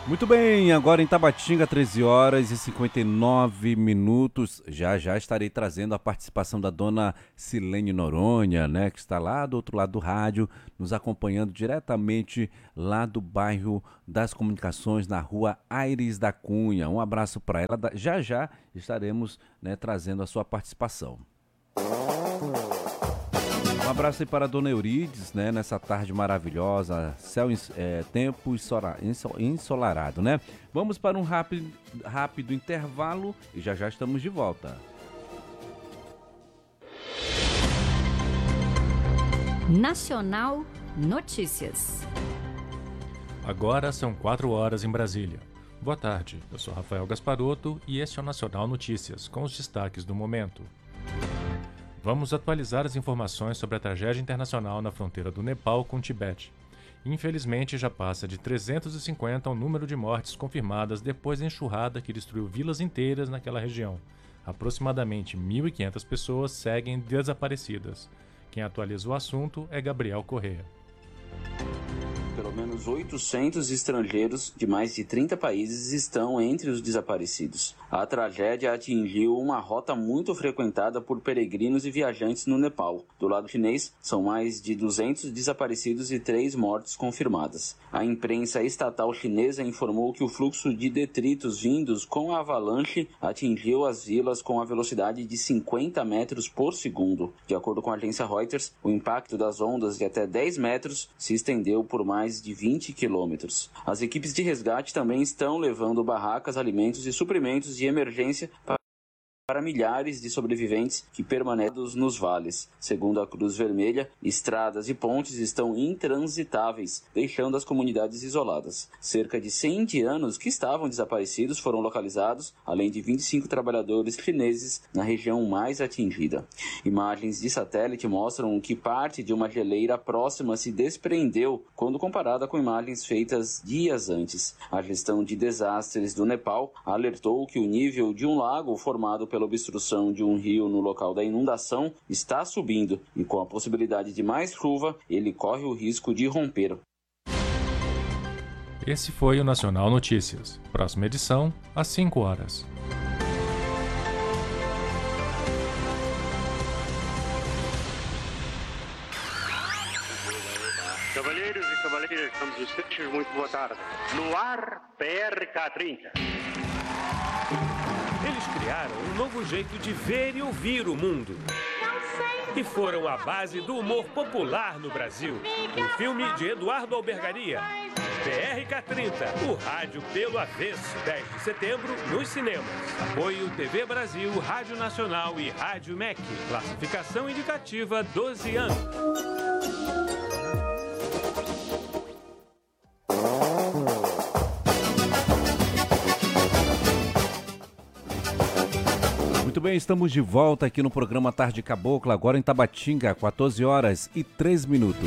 Muito bem, agora em Tabatinga, 13 horas e 59 minutos. Já já estarei trazendo a participação da dona Silene Noronha, né, que está lá do outro lado do rádio, nos acompanhando diretamente lá do bairro das Comunicações, na rua Aires da Cunha. Um abraço para ela. Já já estaremos, né, trazendo a sua participação. Um abraço aí para a dona Eurides, né, nessa tarde maravilhosa, tempo ensolarado, né? Vamos para um rápido intervalo e já já estamos de volta. Nacional Notícias. Agora são 4 horas em Brasília. Boa tarde, eu sou Rafael Gasparotto e este é o Nacional Notícias, com os destaques do momento. Vamos atualizar as informações sobre a tragédia internacional na fronteira do Nepal com o Tibete. Infelizmente, já passa de 350 o número de mortes confirmadas depois da enxurrada que destruiu vilas inteiras naquela região. Aproximadamente 1.500 pessoas seguem desaparecidas. Quem atualiza o assunto é Gabriel Corrêa. Pelo menos 800 estrangeiros de mais de 30 países estão entre os desaparecidos. A tragédia atingiu uma rota muito frequentada por peregrinos e viajantes no Nepal. Do lado chinês, são mais de 200 desaparecidos e 3 mortes confirmadas. A imprensa estatal chinesa informou que o fluxo de detritos vindos com a avalanche atingiu as vilas com a velocidade de 50 metros por segundo. De acordo com a agência Reuters, o impacto das ondas de até 10 metros se estendeu por mais de 20 quilômetros. As equipes de resgate também estão levando barracas, alimentos e suprimentos de emergência para milhares de sobreviventes que permanecem nos vales. Segundo a Cruz Vermelha, estradas e pontes estão intransitáveis, deixando as comunidades isoladas. Cerca de 100 indianos que estavam desaparecidos foram localizados, além de 25 trabalhadores chineses na região mais atingida. Imagens de satélite mostram que parte de uma geleira próxima se desprendeu quando comparada com imagens feitas dias antes. A gestão de desastres do Nepal alertou que o nível de um lago formado pela obstrução de um rio no local da inundação está subindo e, com a possibilidade de mais chuva, ele corre o risco de romper. Esse foi o Nacional Notícias. Próxima edição, às 5 horas. Cavalheiros e cavalheiras, estamos os sextos, muito boa tarde. No ar, PRK-30. Eles criaram um novo jeito de ver e ouvir o mundo. E foram a base do humor popular no Brasil. Um filme de Eduardo Albergaria. PRK-30, o rádio pelo avesso. 10 de setembro, nos cinemas. Apoio TV Brasil, Rádio Nacional e Rádio MEC. Classificação indicativa 12 anos. Muito bem, estamos de volta aqui no programa Tarde Cabocla, agora em Tabatinga, 14 horas e 3 minutos.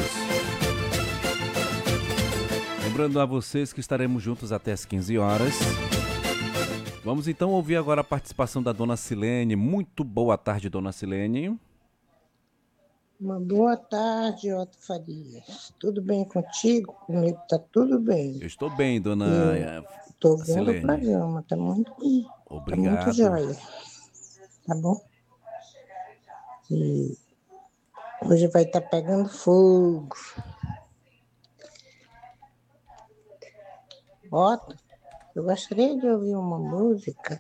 Lembrando a vocês que estaremos juntos até as 15 horas. Vamos então ouvir agora a participação da dona Silene. Muito boa tarde, dona Silene. Uma boa tarde, Otto Farias. Tudo bem contigo? Comigo tá tudo bem. Eu estou bem, dona Estou vendo Silene. o programa, tá muito bem. Obrigado. Tá muito jóia. Tá bom? E hoje vai estar pegando fogo. Otto, eu gostaria de ouvir uma música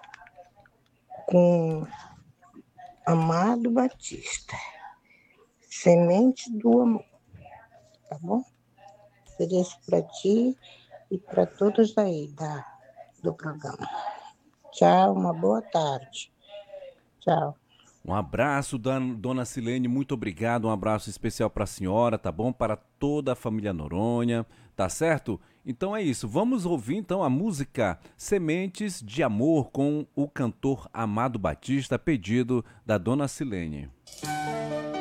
com Amado Batista. Semente do Amor. Tá bom? Ofereço para ti e para todos aí do programa. Tchau, uma boa tarde. Tchau. Um abraço, dona Silene, muito obrigado, um abraço especial para a senhora, tá bom? Para toda a família Noronha, tá certo? Então é isso, vamos ouvir então a música Sementes de Amor com o cantor Amado Batista, pedido da dona Silene.